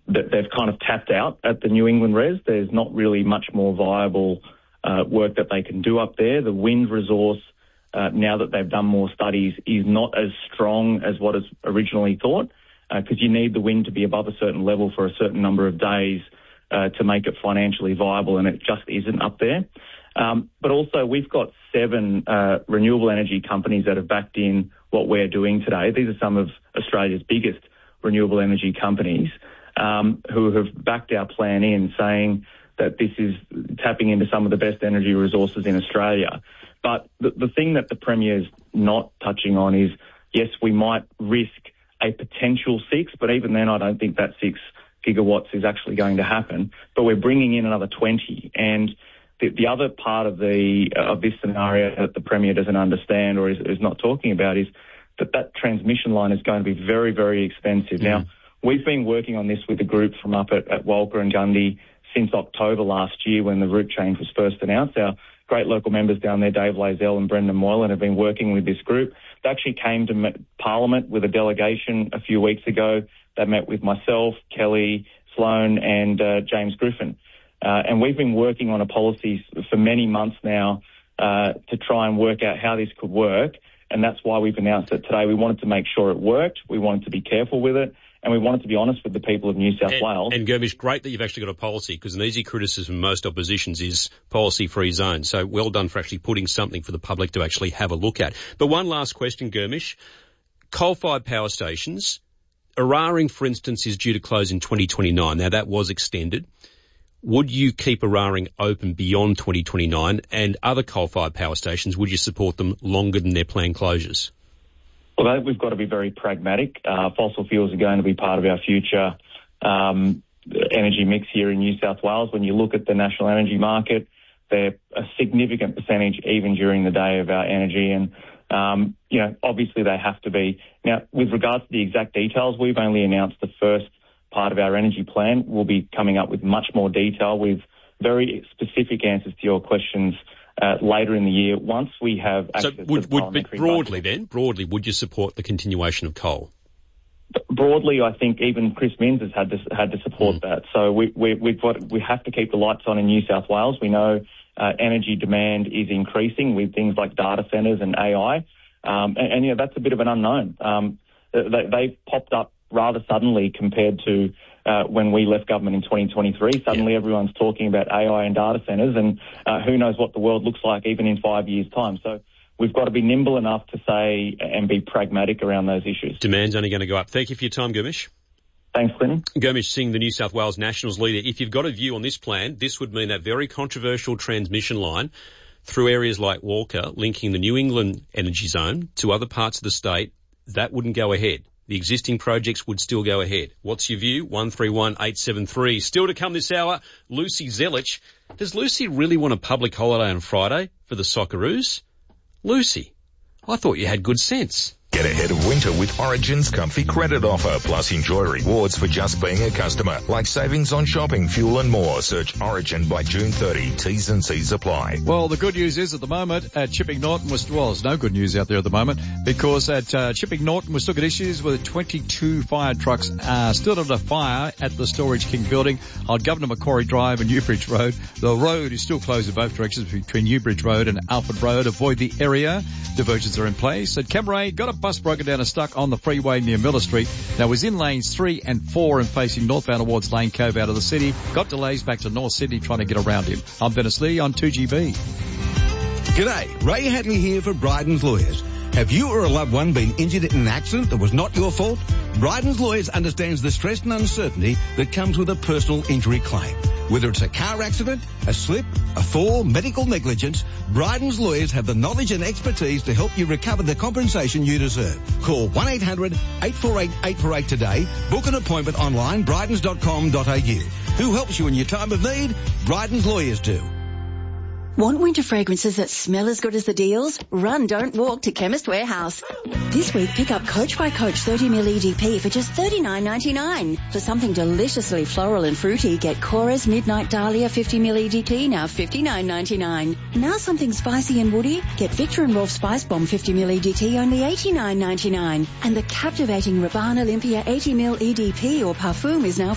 that they've kind of tapped out at the New England res. There's not really much more viable work that they can do up there. The wind resource, now that they've done more studies, is not as strong as what is originally thought, because you need the wind to be above a certain level for a certain number of days to make it financially viable, and it just isn't up there. But also, we've got 7 renewable energy companies that have backed in what we're doing today. These are some of Australia's biggest renewable energy companies who have backed our plan in, saying that this is tapping into some of the best energy resources in Australia. But the thing that the Premier's not touching on is, yes, we might risk a potential 6, but even then I don't think that 6 gigawatts is actually going to happen. But we're bringing in another 20. And the other part of this scenario that the Premier doesn't understand or is not talking about is that transmission line is going to be very, very expensive. Now, we've been working on this with a group from up at Walker and Gundy since October last year when the route change was first announced. Our great local members down there, Dave Lazell and Brendan Moylan, have been working with this group. They actually came to Parliament with a delegation a few weeks ago. They met with myself, Kelly Sloan and James Griffin. And we've been working on a policy for many months now to try and work out how this could work. And that's why we've announced it today. We wanted to make sure it worked. We wanted to be careful with it. And we wanted to be honest with the people of New South Wales. And Germish, great that you've actually got a policy, because an easy criticism of most oppositions is policy-free zone. So well done for actually putting something for the public to actually have a look at. But one last question, Germish. Coal-fired power stations, Eraring, for instance, is due to close in 2029. Now, that was extended. Would you keep Eraring open beyond 2029? And other coal-fired power stations, would you support them longer than their planned closures? Well, we've got to be very pragmatic. Fossil fuels are going to be part of our future energy mix here in New South Wales. When you look at the national energy market, they're a significant percentage even during the day of our energy. And, obviously they have to be. Now, with regards to the exact details, we've only announced the first part of our energy plan. We'll be coming up with much more detail with very specific answers to your questions later in the year, once we have access to the parliamentary budget. Broadly, would you support the continuation of coal? Broadly, I think even Chris Minns has had to support that. So we have to keep the lights on in New South Wales. We know energy demand is increasing with things like data centres and AI, and that's a bit of an unknown. They've popped up rather suddenly compared to when we left government in 2023. Suddenly everyone's talking about AI and data centres, and who knows what the world looks like even in 5 years' time. So we've got to be nimble enough to say and be pragmatic around those issues. Demand's only going to go up. Thank you for your time, Germish. Thanks, Clinton. Germish Singh, the New South Wales Nationals leader. If you've got a view on this plan, this would mean that very controversial transmission line through areas like Walker, linking the New England energy zone to other parts of the state, that wouldn't go ahead. The existing projects would still go ahead. What's your view? 131873. Still to come this hour, Lucy Zelich. Does Lucy really want a public holiday on Friday for the Socceroos? Lucy, I thought you had good sense. Get ahead of winter with Origin's comfy credit offer, plus enjoy rewards for just being a customer, like savings on shopping, fuel and more. Search Origin by June 30. T's and C's apply. Well, the good news is at the moment at Chipping Norton, there's no good news out there at the moment, because at Chipping Norton we've still got issues with 22 fire trucks still under fire at the Storage King building on Governor Macquarie Drive and Newbridge Road. The road is still closed in both directions between Newbridge Road and Alfred Road. Avoid the area. Diversions are in place. At Cammeray, got a bus broken down and stuck on the freeway near Miller Street. Now, was in lanes 3 and 4 and facing northbound towards Lane Cove out of the city. Got delays back to North Sydney trying to get around him. I'm Dennis Lee on 2GB. G'day, Ray Hadley here for Bryden's Lawyers. Have you or a loved one been injured in an accident that was not your fault? Bryden's Lawyers understands the stress and uncertainty that comes with a personal injury claim. Whether it's a car accident, a slip, a fall, medical negligence, Bryden's Lawyers have the knowledge and expertise to help you recover the compensation you deserve. Call 1-800-848-848 today. Book an appointment online, brydens.com.au. Who helps you in your time of need? Bryden's Lawyers do. Want winter fragrances that smell as good as the deals? Run, don't walk to Chemist Warehouse. This week, pick up Coach by Coach 30ml EDP for just $39.99. For something deliciously floral and fruity, get Cora's Midnight Dahlia 50ml EDP, now $59.99. Now something spicy and woody, get Victor and Rolf Spice Bomb 50ml EDT, only $89.99. And the captivating Rabanne Olympia 80ml EDP or Parfum is now